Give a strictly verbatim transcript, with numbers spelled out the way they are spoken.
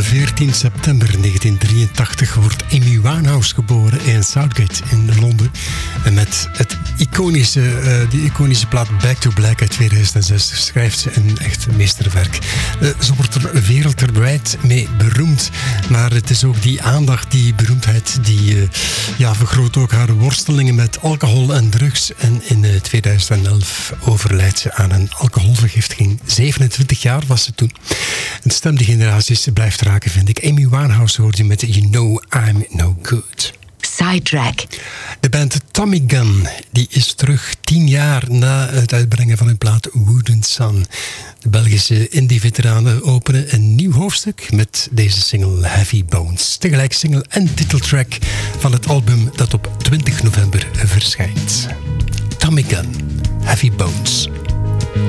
veertien september negentien drieëntachtig wordt Amy Winehouse geboren in Southgate in Londen. En met het iconische, uh, die iconische plaat Back to Black uit tweeduizend zes schrijft ze een echt meesterwerk. Uh, ze wordt er wereldwijd mee beroemd. Maar het is ook die aandacht, die beroemdheid, die uh, ja, vergroot ook haar worstelingen met alcohol en drugs. En in uh, tweeduizend elf overlijdt ze aan een alcoholvergiftiging. zevenentwintig jaar was ze toen. Een stem die generaties blijft raken, vind ik. Amy Winehouse hoort je met You Know I'm No Good. Sidetrack. De band Tommy Gun die is terug tien jaar na het uitbrengen van hun plaat Wooden Sun. De Belgische indie-veteranen openen een nieuw hoofdstuk met deze single Heavy Bones. Tegelijk single en titeltrack van het album dat op twintig november verschijnt. Tommy Gun, Heavy Bones.